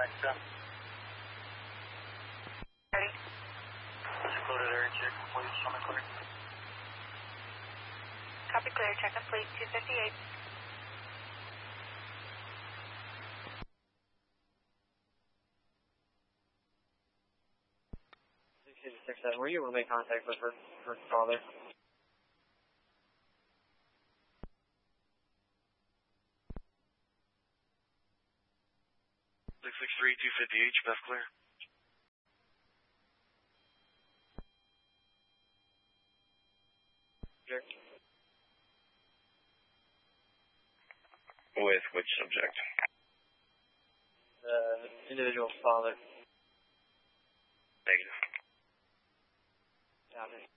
Ready? Secluded area check, complete, show me clear. Copy clear, check complete, 258. 667, were you able to make contact with her father? 663-250H, best clear. Sure. With which subject? The individual's father. Negative. Got it.